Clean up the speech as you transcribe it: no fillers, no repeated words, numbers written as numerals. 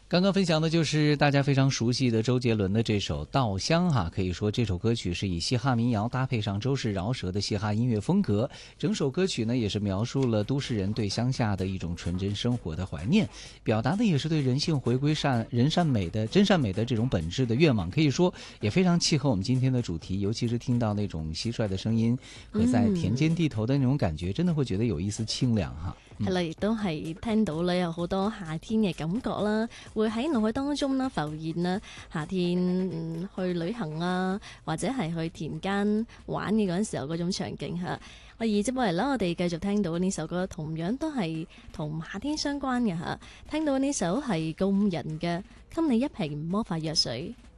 刚刚分享的就是大家非常熟悉的周杰伦的这首《稻香》哈，可以说这首歌曲是以嘻哈民谣搭配上周氏饶舌的嘻哈音乐风格，整首歌曲呢也是描述了都市人对乡下的一种纯真生活的怀念，表达的也是对人性回归真善美的这种本质的愿望，可以说也非常契合我们今天的主題，尤其是听到那種蟋蟀的聲音和在田間地頭的那種感覺，真的會覺得有一絲清涼哈。 係啦，亦都係聽到咧有好多夏天嘅感覺啦，會喺腦海當中啦浮現啦。夏天去旅行啊，或者係去田間玩嘅嗰陣時候嗰種場景嚇。而接落嚟啦，我哋繼續聽到呢首歌，同樣都係同夏天相關嘅嚇。聽到呢首係告五人嘅《給你一瓶魔法藥水》。